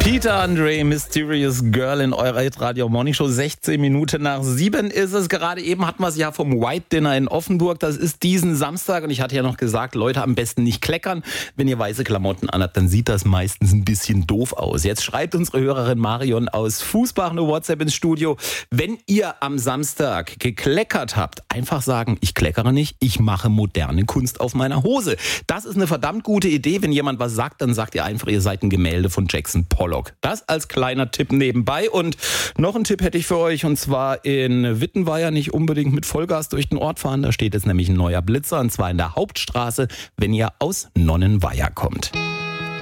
Peter Andre, Mysterious Girl in eurer Radio Morning Show. 16 Minuten nach 7 ist es. Gerade eben hatten wir es ja vom White Dinner in Offenburg. Das ist diesen Samstag. Und ich hatte ja noch gesagt, Leute, am besten nicht kleckern. Wenn ihr weiße Klamotten anhabt, dann sieht das meistens ein bisschen doof aus. Jetzt schreibt unsere Hörerin Marion aus Fußbach eine WhatsApp ins Studio. Wenn ihr am Samstag gekleckert habt, einfach sagen, ich kleckere nicht, ich mache moderne Kunst auf meiner Hose. Das ist eine verdammt gute Idee. Wenn jemand was sagt, dann sagt ihr einfach, ihr seid ein Gemälde von Jackson Pollock. Das als kleiner Tipp nebenbei. Und noch einen Tipp hätte ich für euch, und zwar in Wittenweier nicht unbedingt mit Vollgas durch den Ort fahren. Da steht jetzt nämlich ein neuer Blitzer, und zwar in der Hauptstraße, wenn ihr aus Nonnenweier kommt.